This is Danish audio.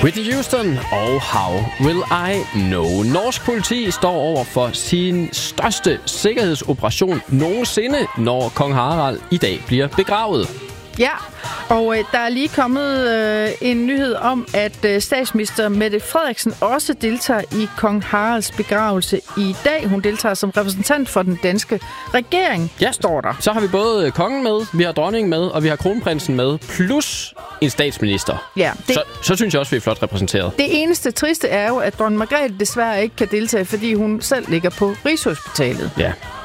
Whitney Houston og How Will I Know. Norsk politi står over for sin største sikkerhedsoperation nogensinde, når kong Harald i dag bliver begravet. Ja, og der er lige kommet en nyhed om, at statsminister Mette Frederiksen også deltager i kong Haralds begravelse i dag. Hun deltager som repræsentant for den danske regering, står der. Så har vi både kongen med, vi har dronningen med, og vi har kronprinsen med, plus en statsminister. Ja, så synes jeg også, vi er flot repræsenteret. Det eneste triste er jo, at dronning Margrethe desværre ikke kan deltage, fordi hun selv ligger på Rigshospitalet. Ja.